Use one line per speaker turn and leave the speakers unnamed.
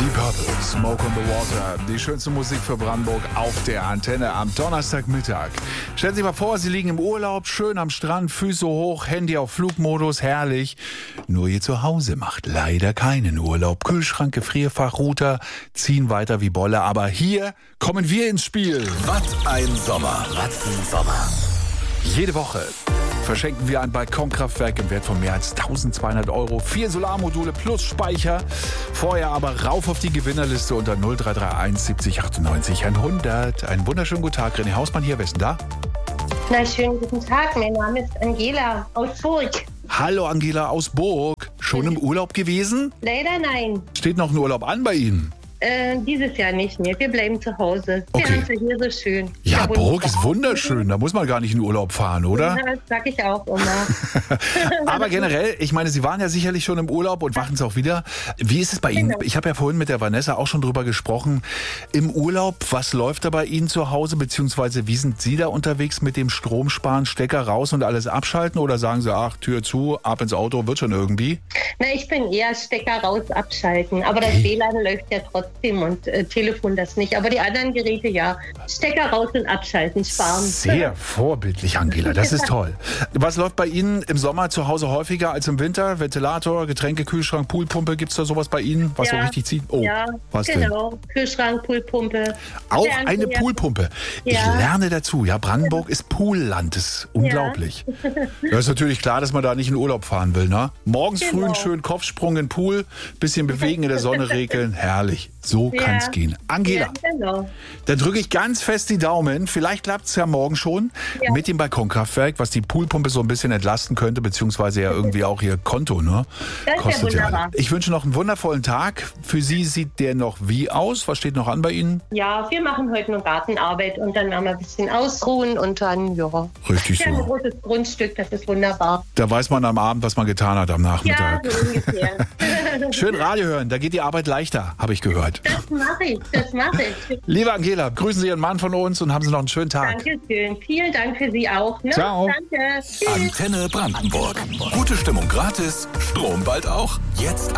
Deep Purple, Smoke on the Water, die schönste Musik für Brandenburg auf der Antenne am Donnerstagmittag. Stellen Sie sich mal vor, Sie liegen im Urlaub, schön am Strand, Füße hoch, Handy auf Flugmodus, herrlich. Nur Ihr Zuhause macht leider keinen Urlaub. Kühlschrank, Gefrierfach, Router ziehen weiter wie Bolle. Aber hier kommen wir ins Spiel.
Was ein Sommer.
Jede Woche verschenken wir ein Balkonkraftwerk im Wert von mehr als 1.200 €, 4 Solarmodule plus Speicher. Vorher aber rauf auf die Gewinnerliste unter 0331 70 98 100. Einen wunderschönen guten Tag, René Hausmann hier. Wer ist denn da?
Na, schönen guten Tag, mein Name ist Angela aus Burg.
Hallo Angela aus Burg. Schon im Urlaub gewesen?
Leider nein,
Steht noch ein Urlaub an bei Ihnen?
dieses Jahr nicht mehr. Wir bleiben zu Hause.
Okay.
Wir haben es hier so schön.
Ja, Burg ist wunderschön. Da muss man gar nicht in Urlaub fahren, oder?
Ja, das sag ich auch immer.
Aber generell, ich meine, Sie waren ja sicherlich schon im Urlaub und machen es auch wieder. Wie ist es bei Ihnen?
Genau.
Ich habe ja vorhin mit der Vanessa auch schon drüber gesprochen. Im Urlaub, was läuft da bei Ihnen zu Hause? Beziehungsweise wie sind Sie da unterwegs mit dem Stromsparen, Stecker raus und alles abschalten? Oder sagen Sie, ach, Tür zu, ab ins Auto, wird schon irgendwie?
Na, ich bin eher Stecker raus, abschalten. Aber das WLAN läuft ja trotzdem und Telefon das nicht. Aber die anderen Geräte ja. Stecker raus und abschalten, sparen.
Sehr vorbildlich, Angela. Das ist toll. Was läuft bei Ihnen im Sommer zu Hause häufiger als im Winter? Ventilator, Getränke, Kühlschrank, Poolpumpe. Gibt es da sowas bei Ihnen, was so
Ja.
richtig zieht? Oh,
Ja,
was denn?
genau. Kühlschrank, Poolpumpe.
Auch
Fernseher.
eine Poolpumpe. Ich
Ja.
lerne dazu. Ja, Brandenburg ist Poolland. Das ist unglaublich. Ja, ist natürlich klar, dass man da nicht in Urlaub fahren will, ne? Morgens früh einen
Genau.
schönen Kopfsprung in den Pool, bisschen bewegen, in der Sonne regeln. Herrlich. So kann's gehen. Angela,
Ja, genau.
dann drücke ich ganz fest die Daumen. Vielleicht klappt's ja morgen schon
Ja.
mit dem Balkonkraftwerk, was die Poolpumpe so ein bisschen entlasten könnte, beziehungsweise ja irgendwie auch ihr Konto, ne?
Das ist ja wunderbar.
Ich wünsche noch einen wundervollen Tag. Für Sie sieht der noch wie aus? Was steht noch an bei Ihnen?
Ja, wir machen heute noch Gartenarbeit und dann werden wir ein bisschen ausruhen und dann, ja.
Richtig
Ja, ein
so.
großes Grundstück, das ist wunderbar.
Da weiß man am Abend, was man getan hat am
Ja,
Nachmittag.
so ungefähr.
Schön Radio hören, da geht die Arbeit leichter, habe ich gehört.
Das mache ich.
Liebe Angela, grüßen Sie Ihren Mann von uns und haben Sie noch einen schönen Tag.
Dankeschön. Vielen Dank für Sie auch. Ne?
Ciao.
Danke. Tschüss.
Antenne Brandenburg. Gute Stimmung gratis, Strom bald auch. Jetzt